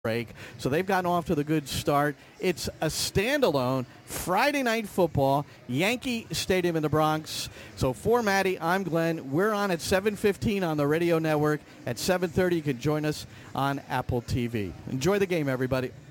break. So they've gotten off to the good start. It's a standalone Friday night football, Yankee Stadium in the Bronx. So for Maddie, I'm Glenn. We're on at 7:15 on the radio network. At 7:30, you can join us on Apple TV. Enjoy the game, everybody.